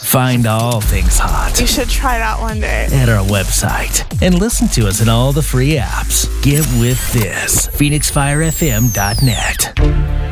Find all things hot You should try it out one day. at our website and listen to us in all the free apps. Get with this. PhoenixFireFM.net.